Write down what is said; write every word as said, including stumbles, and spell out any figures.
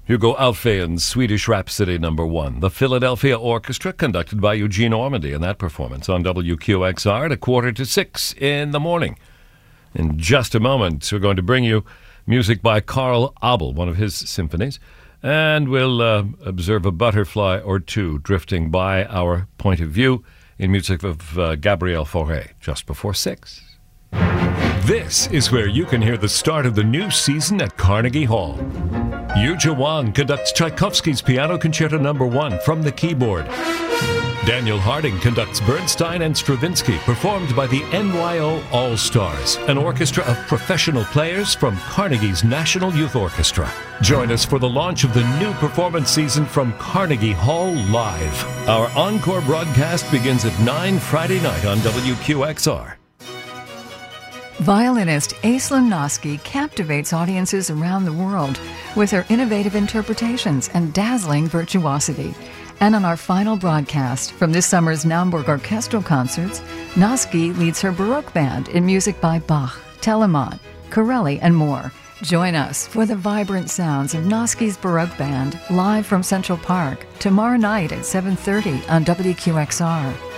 Hugo Alfvén's Swedish Rhapsody number one. The Philadelphia Orchestra, conducted by Eugene Ormandy, in that performance on W Q X R at a quarter to six in the morning. In just a moment, we're going to bring you music by Carl Abel, one of his symphonies, and we'll uh, observe a butterfly or two drifting by our point of view in music of uh, Gabriel Fauré just before six. This is where you can hear the start of the new season at Carnegie Hall. Yuja Wang conducts Tchaikovsky's Piano Concerto number one from the keyboard. Daniel Harding conducts Bernstein and Stravinsky, performed by the N Y O All-Stars, an orchestra of professional players from Carnegie's National Youth Orchestra. Join us for the launch of the new performance season from Carnegie Hall Live. Our encore broadcast begins at nine Friday night on W Q X R. Violinist Aislinn Noski captivates audiences around the world with her innovative interpretations and dazzling virtuosity. And on our final broadcast from this summer's Naumburg Orchestral Concerts, Noski leads her Baroque band in music by Bach, Telemann, Corelli, and more. Join us for the vibrant sounds of Noski's Baroque Band live from Central Park tomorrow night at seven thirty on W Q X R.